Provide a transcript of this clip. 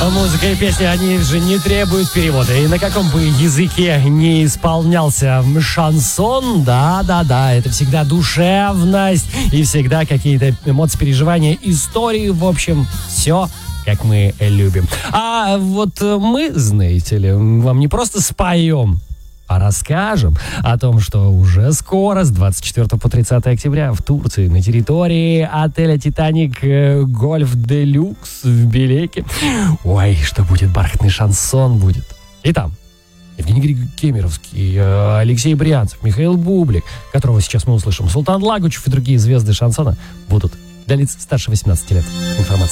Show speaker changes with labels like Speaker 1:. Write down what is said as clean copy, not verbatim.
Speaker 1: Музыка и песни, они же не требуют перевода. И на каком бы языке не исполнялся шансон, да, это всегда душевность и всегда какие-то эмоции, переживания, истории, в общем, все как мы любим. А вот мы, знаете ли, вам не просто споем, а расскажем о том, что уже скоро, с 24 по 30 октября в Турции, на территории отеля «Титаник» Гольф Делюкс в Белеке. Ой, что будет, бархатный шансон будет. И там Евгений Кемеровский, Алексей Брянцев, Михаил Бублик, которого сейчас мы услышим, Султан Лагучев и другие звезды шансона будут для лиц старше 18 лет. Информация.